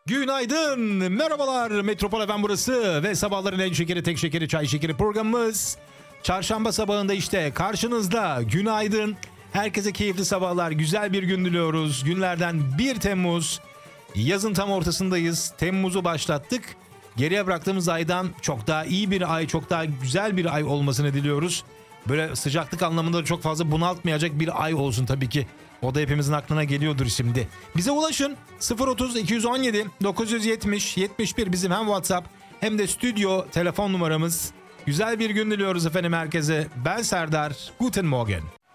Günaydın, merhabalar. Metropol FM burası ve sabahların en şekeri, tek şekeri, çay şekeri programımız. Çarşamba sabahında işte karşınızda. Günaydın. Herkese keyifli sabahlar, güzel bir gün diliyoruz. Günlerden 1 Temmuz. Yazın tam ortasındayız. Temmuz'u başlattık. Geriye bıraktığımız aydan çok daha iyi bir ay, çok daha güzel bir ay olmasını diliyoruz. Böyle sıcaklık anlamında çok fazla bunaltmayacak bir ay olsun tabii ki. O da hepimizin aklına geliyordur şimdi. Bize ulaşın. 030 217 970 71 bizim hem WhatsApp hem de stüdyo telefon numaramız. Güzel bir gün diliyoruz efendim herkese. Ben Serdar. Guten Morgen.